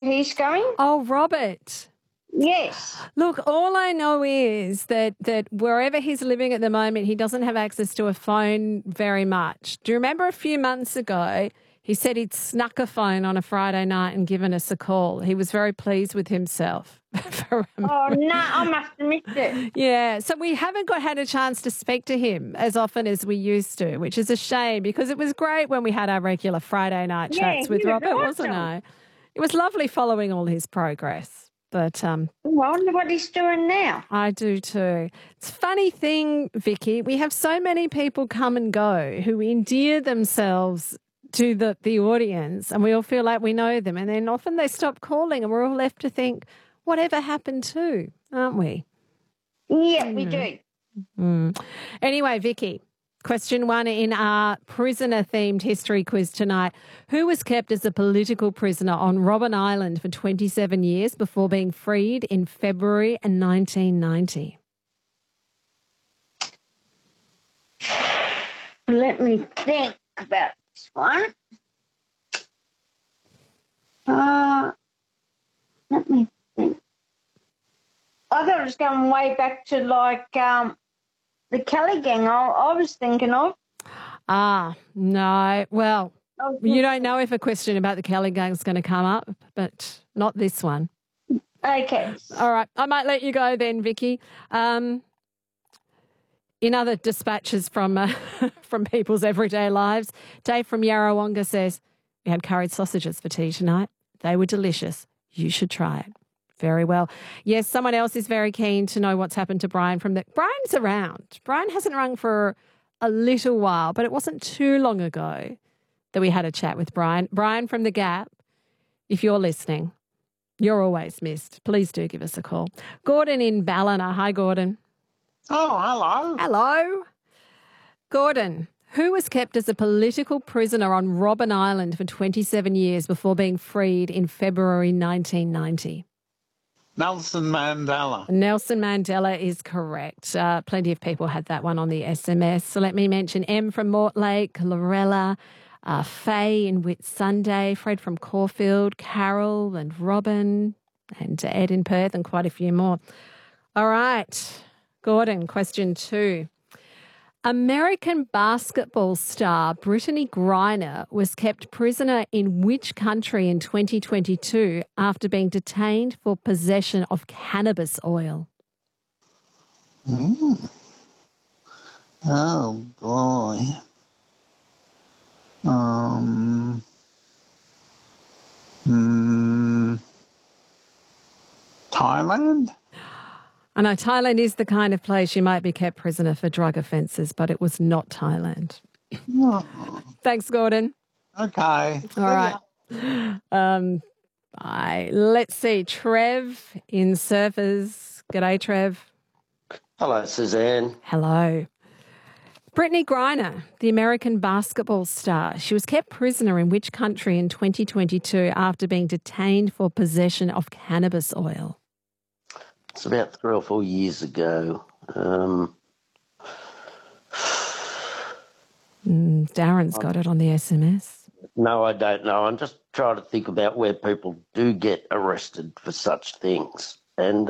he's going? Oh, Robert. Yes. Look, all I know is that wherever he's living at the moment, he doesn't have access to a phone very much. Do you remember a few months ago, he said he'd snuck a phone on a Friday night and given us a call. He was very pleased with himself. Oh, no, I must have missed it. Yeah, so we haven't had a chance to speak to him as often as we used to, which is a shame because it was great when we had our regular Friday night chats with Robert, wasn't it? It was lovely following all his progress. But I wonder what he's doing now. I do too. It's a funny thing, Vicky. We have so many people come and go who endear themselves to the audience and we all feel like we know them. And then often they stop calling and we're all left to think, whatever happened to, aren't we? Yeah, we do. Anyway, Vicky, question 1 in our prisoner-themed history quiz tonight. Who was kept as a political prisoner on Robben Island for 27 years before being freed in February 1990? Let me think about this one. Let me think. I thought it was going way back to the Kelly gang I was thinking of. No. Well, you don't know if a question about the Kelly gang is going to come up, but not this one. Okay. All right. I might let you go then, Vicky. In other dispatches from from people's everyday lives, Dave from Yarrawonga says, we had curried sausages for tea tonight. They were delicious. You should try it. Very well. Yes, someone else is very keen to know what's happened to Brian Brian's around. Brian hasn't rung for a little while, but it wasn't too long ago that we had a chat with Brian. Brian from The Gap, if you're listening, you're always missed. Please do give us a call. Gordon in Ballina. Hi, Gordon. Oh, hello. Hello. Gordon, who was kept as a political prisoner on Robben Island for 27 years before being freed in February 1990? Nelson Mandela. Nelson Mandela is correct. Plenty of people had that one on the SMS. So let me mention M from Mortlake, Lorella, Faye in Whitsunday, Fred from Caulfield, Carol and Robin, and Ed in Perth, and quite a few more. All right, Gordon, question 2. American basketball star Brittany Griner was kept prisoner in which country in 2022 after being detained for possession of cannabis oil? Oh, boy. Thailand? I know Thailand is the kind of place you might be kept prisoner for drug offences, but it was not Thailand. Thanks, Gordon. Okay. All right. Let's see. Trev in Surfers. G'day, Trev. Hello, Suzanne. Hello. Brittany Griner, the American basketball star. She was kept prisoner in which country in 2022 after being detained for possession of cannabis oil? It's about 3 or 4 years ago. Darren's got it on the SMS. No, I don't know. I'm just trying to think about where people do get arrested for such things. And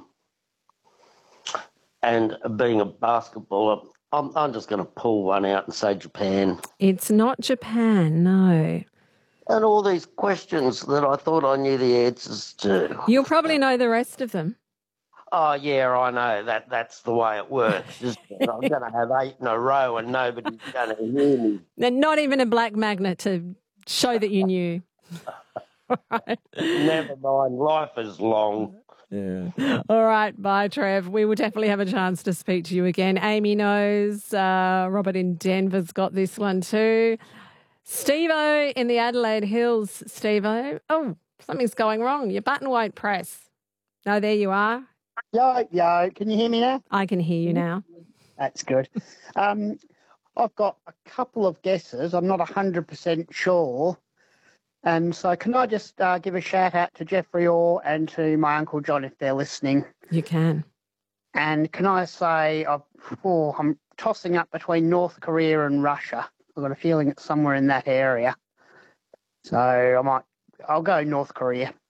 being a basketballer, I'm just going to pull one out and say Japan. It's not Japan, no. And all these questions that I thought I knew the answers to. You'll probably know the rest of them. Oh, yeah, I know. That's the way it works. I'm going to have 8 in a row and nobody's going to hear me. And not even a black magnet to show that you knew. Right. Never mind. Life is long. Yeah. All right. Bye, Trev. We will definitely have a chance to speak to you again. Amy knows. Robert in Denver's got this one too. Steve-O in the Adelaide Hills. Steve-O. Oh, something's going wrong. Your button won't press. No, there you are. Yo, can you hear me now? I can hear you now. That's good. I've got a couple of guesses. I'm not 100% sure. And so can I just give a shout out to Jeffrey Orr and to my Uncle John if they're listening? You can. And can I say I'm tossing up between North Korea and Russia. I've got a feeling it's somewhere in that area. So I'll go North Korea.